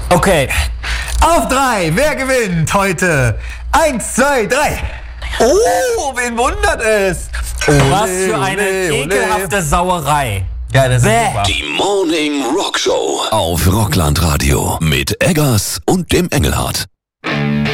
Okay. Auf 3. Wer gewinnt heute? 1, 2, 3. Oh, wen wundert es? Was für eine ekelhafte Sauerei. Ja, das ist super. Die Morning Rock Show auf Rockland Radio mit Eggers und dem Engelhardt.